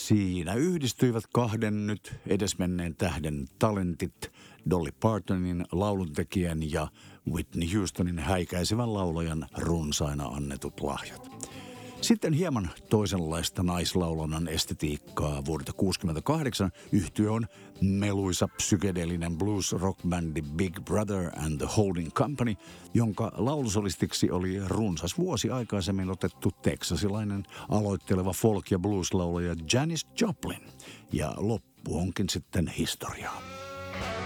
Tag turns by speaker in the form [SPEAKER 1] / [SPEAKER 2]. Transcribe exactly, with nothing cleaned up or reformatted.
[SPEAKER 1] Siinä yhdistyivät kahden nyt edesmenneen tähden talentit, Dolly Partonin lauluntekijän ja Whitney Houstonin häikäisevän laulajan runsaina annetut lahjat. Sitten hieman toisenlaista naislaulonnan estetiikkaa vuodelta kuusikymmentäkahdeksan yhtye on meluisa psykedeellinen blues rockbändi Big Brother and the Holding Company, jonka laulusolistiksi oli runsas vuosi aikaisemmin otettu teksasilainen aloitteleva folk- ja blueslaulaja Janis Joplin. Ja loppu onkin sitten historiaa.